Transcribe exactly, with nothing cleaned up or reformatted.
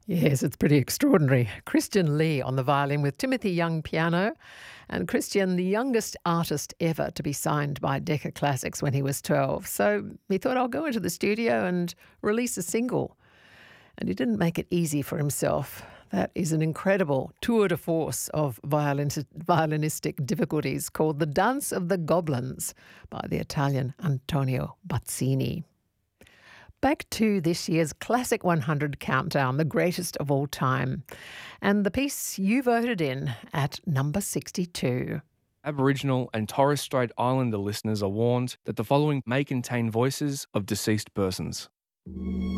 Yes, it's pretty extraordinary. Christian Lee on the violin with Timothy Young piano. And Christian, the youngest artist ever to be signed by Decca Classics when he was twelve. So he thought, I'll go into the studio and release a single. And he didn't make it easy for himself. That is an incredible tour de force of violin- violinistic difficulties called The Dance of the Goblins by the Italian Antonio Bazzini. Back to this year's Classic one hundred Countdown, the greatest of all time. And the piece you voted in at number sixty-two. Aboriginal and Torres Strait Islander listeners are warned that the following may contain voices of deceased persons.